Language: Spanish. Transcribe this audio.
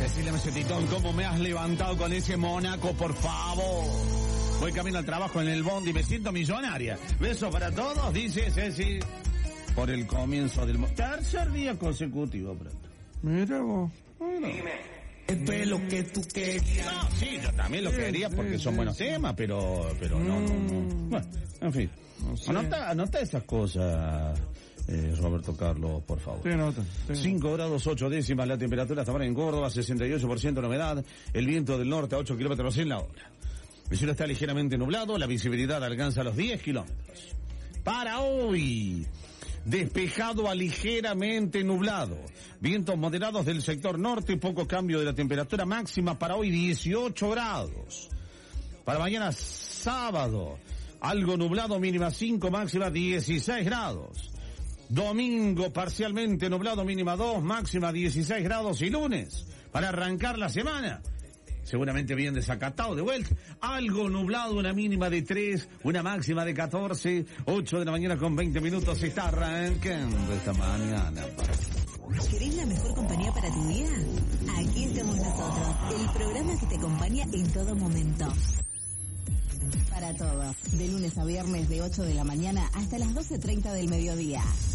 decirle a Mesetitón cómo me has levantado con ese Mónaco, por favor. Voy camino al trabajo en el bondi y me siento millonaria. Beso para todos, dice Ceci. Por el comienzo del tercer día consecutivo, pronto. Mira vos. Esto es lo que tú querías. No, sí, yo también lo quería porque son buenos temas, pero no. Bueno, en fin. No sé. Anota esas cosas, Roberto Carlos, por favor. Sí, nota. 5 grados 8 décimas la temperatura hasta ahora en Córdoba, 68% de humedad, el viento del norte a 8 kilómetros en la hora. El cielo está ligeramente nublado, la visibilidad alcanza los 10 kilómetros. Para hoy, despejado a ligeramente nublado. Vientos moderados del sector norte, poco cambio de la temperatura máxima para hoy 18 grados. Para mañana sábado, algo nublado, mínima 5, máxima 16 grados. Domingo parcialmente nublado, mínima 2, máxima 16 grados. Y lunes, para arrancar la semana, seguramente bien desacatado de vuelta, algo nublado, una mínima de 3, una máxima de 14, 8 de la mañana con 20 minutos, está arrancando esta mañana. ¿Querés la mejor compañía para tu día? Aquí estamos nosotros, el programa que te acompaña en todo momento. Para todos, de lunes a viernes de 8 de la mañana hasta las 12:30 del mediodía.